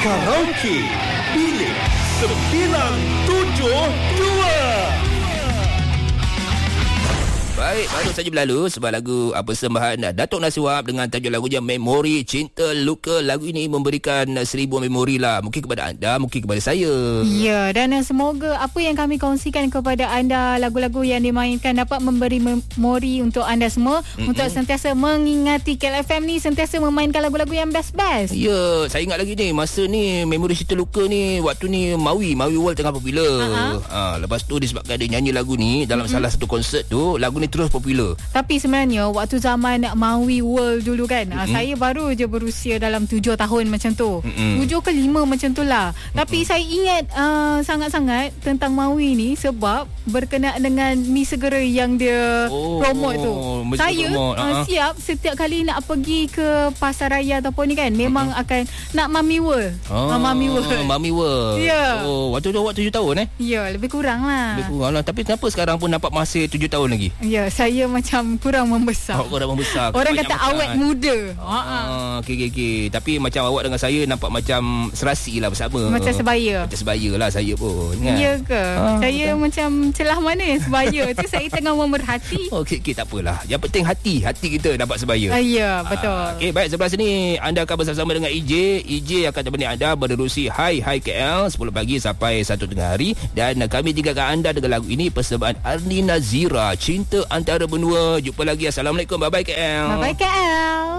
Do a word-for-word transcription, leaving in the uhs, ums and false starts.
Karaoke Bilik sembilan tujuh dua. Baik, baru saja berlalu sebuah lagu persembahan Datuk Nasiwab dengan tajuk lagunya Memori Cinta Luka. Lagu ini memberikan seribu memori lah. Mungkin kepada anda, mungkin kepada saya. Ya, dan semoga apa yang kami kongsikan kepada anda, lagu-lagu yang dimainkan dapat memberi memori untuk anda semua. Mm-mm. Untuk sentiasa mengingati K L F M ni, sentiasa memainkan lagu-lagu yang best-best. Ya, saya ingat lagi ni, masa ni Memori Cinta Luka ni, waktu ni Maui, Maui World tengah popular. Uh-huh. Ha, lepas tu disebabkan dia nyanyi lagu ni dalam mm-hmm. salah satu konsert tu, lagu ni terus popular. Tapi sebenarnya waktu zaman Maui World dulu kan, mm-hmm. saya baru je berusia dalam tujuh tahun macam tu. Mm-hmm. tujuh ke lima macam tu lah. Mm-hmm. Tapi saya ingat uh, sangat-sangat tentang Maui ni sebab berkenaan dengan mi segera yang dia oh, promote tu. Oh, saya promote. Uh, uh-huh. siap setiap kali nak pergi ke pasar raya ataupun ni kan, memang mm-hmm. akan nak Mami World. Oh, uh, Mami World. Mami World. Ya. Yeah. Oh, waktu tu awak tujuh tahun eh? Ya, lebih kurang lah. Lebih kurang lah. Tapi kenapa sekarang pun nampak masih tujuh tahun lagi? Ya, saya macam kurang membesar. Oh, kurang membesar. Orang kata makan. Awet muda. Ah, okey okey okey. Tapi macam awak dengan saya nampak macam serasi lah bersama. Macam sebaya. Macam sebaya lah saya pun. Kan? Ya ke? Ah, saya betul. Macam celah mana yang sebaya tu saya tengah memerhati. Okey okey, tak apalah. Yang penting hati, hati kita dapat sebaya. Ah, ya, betul. Ah, okey, baik, sebelah sini anda akan bersama dengan E J. E J akan temani anda menerusi Hai Hai K L sepuluh pagi sampai satu tengah hari, dan kami tinggalkan anda dengan lagu ini persembahan Arni Nazira, Cinta Antara Benua. Jumpa lagi. Assalamualaikum. Bye bye K L. Bye bye K L.